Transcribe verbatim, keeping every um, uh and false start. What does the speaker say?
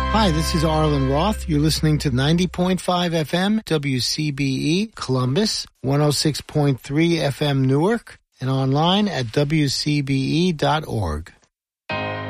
Hi, this is Arlen Roth. You're listening to ninety point five F M, W C B E, Columbus, one oh six point three F M, Newark, and online at W C B E dot org.